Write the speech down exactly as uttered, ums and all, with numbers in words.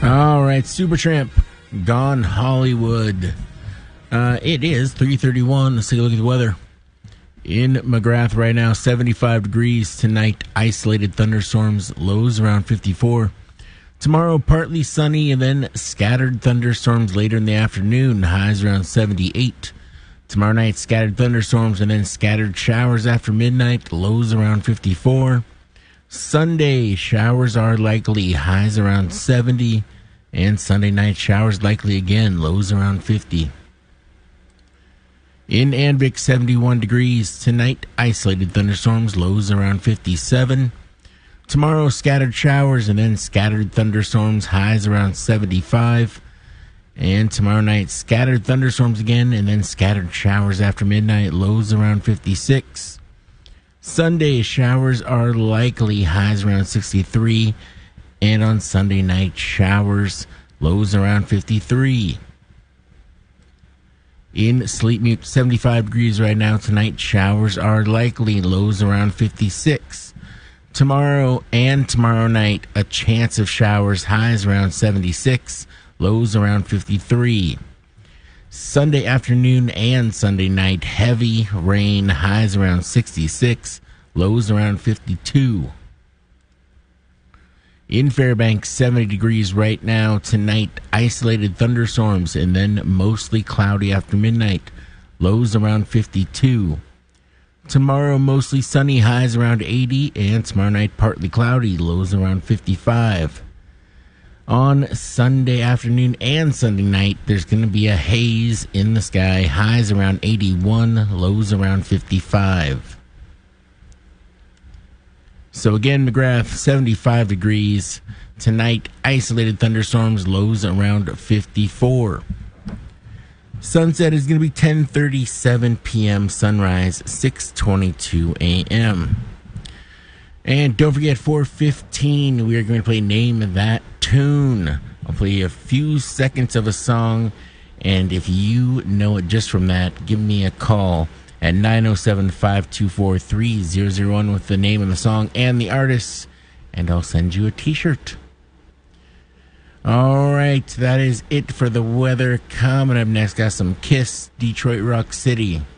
All right, Supertramp, Gone Hollywood. Uh, it is three thirty-one. Let's take a look at the weather. In McGrath right now, seventy-five degrees tonight. Isolated thunderstorms, lows around fifty-four. Tomorrow, partly sunny and then scattered thunderstorms later in the afternoon. Highs around seventy-eight. Tomorrow night, scattered thunderstorms and then scattered showers after midnight. Lows around fifty-four. Sunday, showers are likely. Highs around seventy. And Sunday night, showers likely again. Lows around fifty. In Anvik, seventy-one degrees. Tonight, isolated thunderstorms. Lows around fifty-seven. Tomorrow, scattered showers and then scattered thunderstorms. Highs around seventy-five. And tomorrow night, scattered thunderstorms again and then scattered showers after midnight. Lows around fifty-six. Sunday, showers are likely. Highs around sixty-three. And on Sunday night, showers. Lows around fifty-three. In Sleep Mute, seventy-five degrees right now. Tonight, showers are likely. Lows around fifty-six. Tomorrow and tomorrow night, a chance of showers. Highs around seventy-six. Lows around fifty-three. Sunday afternoon and Sunday night, heavy rain. Highs around sixty-six. Lows around fifty-two. In Fairbanks, seventy degrees right now. Tonight, isolated thunderstorms and then mostly cloudy after midnight. Lows around fifty-two. Tomorrow, mostly sunny. Highs around eighty. And tomorrow night, partly cloudy. Lows around fifty-five. On Sunday afternoon and Sunday night, there's going to be a haze in the sky. Highs around eighty-one, lows around fifty-five. So again, McGrath, seventy-five degrees. Tonight, isolated thunderstorms, lows around fifty-four. Sunset is going to be ten thirty-seven p.m., sunrise six twenty-two a.m. And don't forget, four fifteen, we are going to play Name That Tune. I'll play you a few seconds of a song, and if you know it just from that, give me a call at nine oh seven, five two four, three oh oh one with the name of the song and the artist, and I'll send you a t-shirt. All right, that is it for the weather. Coming up next, got some Kiss, Detroit Rock City.